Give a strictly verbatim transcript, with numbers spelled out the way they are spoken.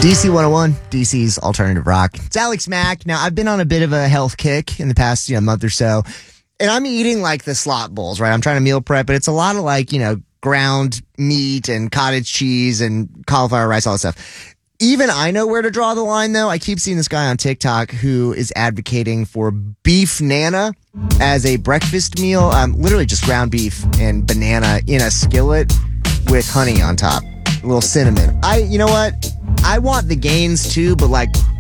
D C one oh one, D C's alternative rock. It's Alex Mack. Now, I've been on a bit of a health kick in the past you know, month or so, and I'm eating like the slot bowls, right? I'm trying to meal prep, but it's a lot of like, you know, ground meat and cottage cheese and cauliflower rice, all that stuff. Even I know where to draw the line, though. I keep seeing this guy on TikTok who is advocating for beef nana as a breakfast meal. Um, literally just ground beef and banana in a skillet with honey on top. A little cinnamon. I, you know what? I want the gains too, but like